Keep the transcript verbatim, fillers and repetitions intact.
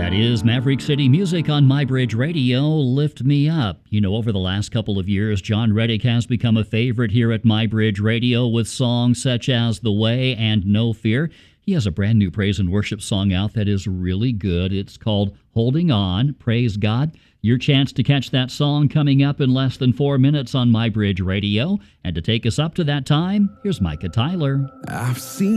That is Maverick City Music on MyBridge Radio, Lift Me Up. You know, over the last couple of years, John Reddick has become a favorite here at MyBridge Radio with songs such as The Way and No Fear. He has a brand new praise and worship song out that is really good. It's called Holding On. Praise God. Your chance to catch that song coming up in less than four minutes on MyBridge Radio. And to take us up to that time, here's Micah Tyler. I've seen